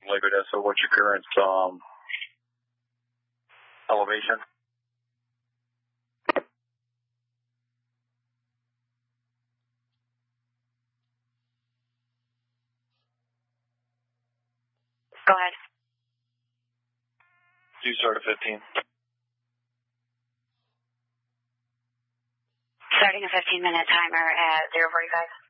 Lake Odessa, what's your current elevation? Go ahead. Do start at 15. Starting a 15-minute timer at 045.